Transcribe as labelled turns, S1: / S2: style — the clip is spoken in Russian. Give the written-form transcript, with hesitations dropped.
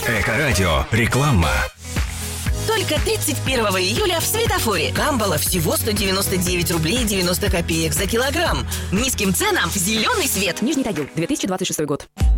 S1: Эко-радио. Реклама.
S2: Только 31 июля в Светофоре. Камбала всего 199 рублей 90 копеек за килограмм. Низким ценам зеленый свет.
S3: Нижний Тагил, 2026 год.